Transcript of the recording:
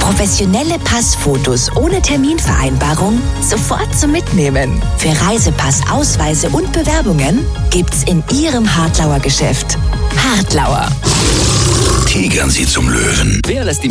Professionelle Passfotos ohne Terminvereinbarung sofort zum Mitnehmen. Für Reisepass, Ausweise und Bewerbungen gibt's in Ihrem Hartlauer Geschäft. Hartlauer. Tigern Sie zum Löwen. Wer lässt die